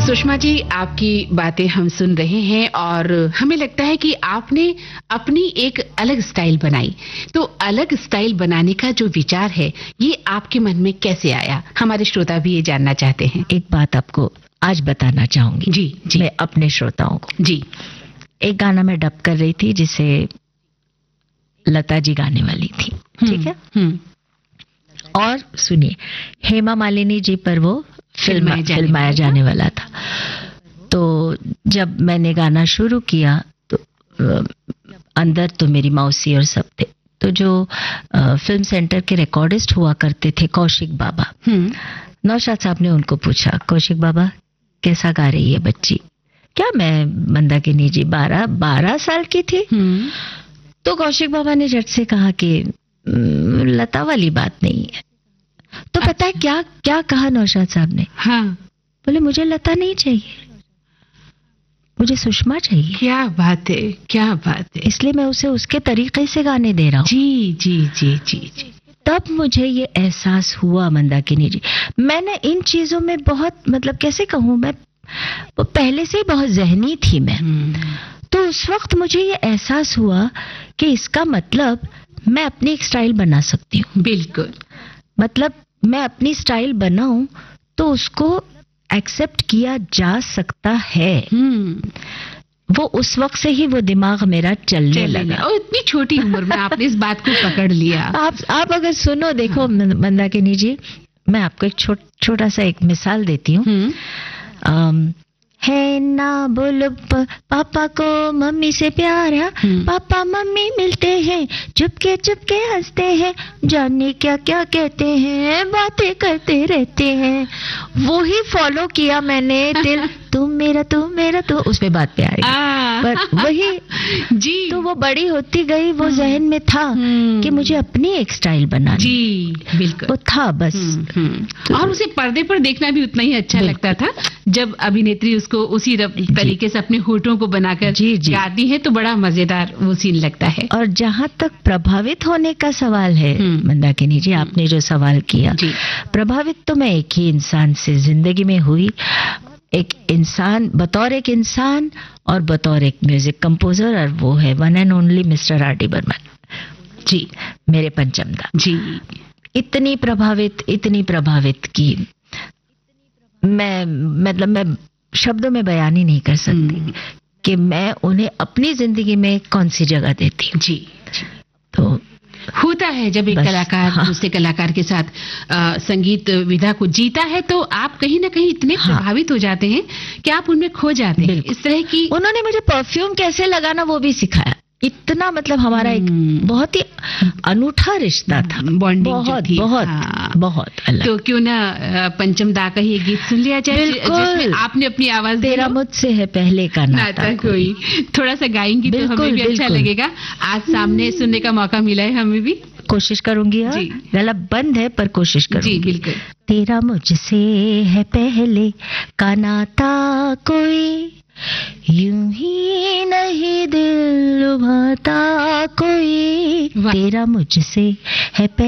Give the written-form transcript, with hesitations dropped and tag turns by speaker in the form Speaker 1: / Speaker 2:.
Speaker 1: सुषमा जी, आपकी बातें हम सुन रहे हैं और हमें लगता है कि आपने अपनी एक अलग स्टाइल बनाई। तो अलग स्टाइल बनाने का जो विचार है, ये आपके मन में कैसे आया? हमारे श्रोता भी ये जानना चाहते हैं।
Speaker 2: एक बात आपको आज बताना चाहूंगी
Speaker 1: जी जी।
Speaker 2: मैं अपने श्रोताओं को।
Speaker 1: जी।
Speaker 2: एक गाना मैं डब कर रही थी जिसे लता जी गाने वाली थी, ठीक है? और सुनिए, हेमा मालिनी जी पर वो फिल्माया जाने वाला था। तो जब मैंने गाना शुरू किया तो अंदर तो मेरी मौसी और सब थे। तो जो फिल्म सेंटर के रिकॉर्डिस्ट हुआ करते थे, कौशिक बाबा, नौशाद साहब ने उनको पूछा, कौशिक बाबा कैसा गा रही है बच्ची? क्या मैं मंदाकिनी जी 12 साल की थी? तो कौशिक बाबा ने झट से कहा कि लता वाली बात नहीं है। तो पता है क्या कहा नौशाद साहब ने?
Speaker 1: हाँ।
Speaker 2: बोले मुझे लता नहीं चाहिए, मुझे सुषमा चाहिए।
Speaker 1: क्या बात है, क्या बात है।
Speaker 2: इसलिए मैं उसे उसके तरीके से गाने दे रहा हूँ।
Speaker 1: जी जी जी जी जी।
Speaker 2: तब मुझे ये एहसास हुआ मंदाकिनी जी, मैंने इन चीजों में बहुत, मतलब कैसे कहूँ, मैं वो पहले से ही बहुत ज़हनी थी मैं। तो उस वक्त मुझे ये एहसास हुआ कि इसका मतलब मैं अपनी एक स्टाइल बना सकती हूँ।
Speaker 1: बिल्कुल।
Speaker 2: मतलब मैं अपनी स्टाइल बनाऊं तो उसको एक्सेप्ट किया जा सकता है। वो उस वक्त से ही वो दिमाग मेरा चलने लगा।
Speaker 1: और इतनी छोटी उम्र में आपने इस बात को पकड़ लिया।
Speaker 2: आप अगर सुनो, देखो मंदाकिनी जी, मैं आपको एक छोटा सा एक मिसाल देती हूँ। है ना बोलो पापा को मम्मी से प्यार है, पापा मम्मी मिलते हैं, चुपके चुपके हंसते हैं, जाने क्या क्या कहते हैं, बातें करते रहते हैं। वो ही फॉलो किया मैंने, दिल तुम मेरा तो उस पे बात पे आएगा। पर वही
Speaker 1: जी,
Speaker 2: तो वो बड़ी होती गई, वो जहन में था कि मुझे अपनी एक स्टाइल बनानी।
Speaker 1: जी बिल्कुल,
Speaker 2: वो था बस।
Speaker 1: और उसे पर्दे पर देखना भी उतना ही अच्छा लगता था जब अभिनेत्री उसको उसी तरीके से अपने होठों को बनाकर गाती है, तो बड़ा मजेदार वो सीन लगता है।
Speaker 2: और जहाँ तक प्रभावित होने का सवाल है मंदाकिनी जी, आपने जो सवाल किया, प्रभावित तो मैं एक ही इंसान से जिंदगी में हुई, एक इंसान बतौर एक इंसान और बतौर एक म्यूजिक कंपोजर, और वो है one and only mister R D Burman जी, मेरे पंचमदा
Speaker 1: जी।
Speaker 2: इतनी प्रभावित की मैं शब्दों में बयान ही नहीं कर सकती कि मैं उन्हें अपनी जिंदगी में कौन सी जगह देती हूँ।
Speaker 1: जी।
Speaker 2: तो
Speaker 1: होता है जब एक कलाकार दूसरे कलाकार के साथ संगीत विधा को जीता है, तो आप कहीं ना कहीं इतने प्रभावित हो जाते हैं कि आप उनमें खो जाते हैं। इस तरह की
Speaker 2: उन्होंने मुझे परफ्यूम कैसे लगाना वो भी सिखाया। इतना मतलब हमारा एक बहुत ही अनूठा रिश्ता था, बॉन्डिंग बहुत अलग।
Speaker 1: तो क्यों ना पंचम दा का ही गीत सुन लिया जाए जिसमें आपने अपनी आवाज
Speaker 2: तेरा मुझसे है पहले का नाता
Speaker 1: कोई, थोड़ा सा गाएंगी तो हमें भी अच्छा लगेगा। आज सामने सुनने का मौका मिला है, हमें भी कोशिश
Speaker 2: करूंगी। गला बंद है पर कोशिश करूंगी।
Speaker 1: जी बिल्कुल।
Speaker 2: तेरा मुझसे है पहले का नाता कोई, यूं ही नहीं दिल लुभाता कोई, तेरा मुझसे है